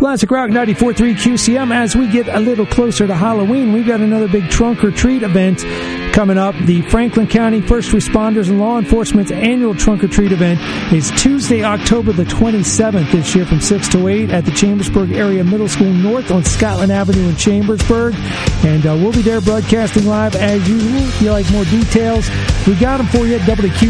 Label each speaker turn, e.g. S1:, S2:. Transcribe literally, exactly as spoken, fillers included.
S1: Classic Rock ninety-four point three Q C M. As we get a little closer to Halloween, we've got another big trunk or treat event coming up. The Franklin County First Responders and Law Enforcement's annual trunk or treat event is Tuesday, October the twenty-seventh this year from six to eight at the Chambersburg Area Middle School North on Scotland Avenue in Chambersburg. And uh, we'll be there broadcasting live as usual. If you like more details, we got them for you at W Q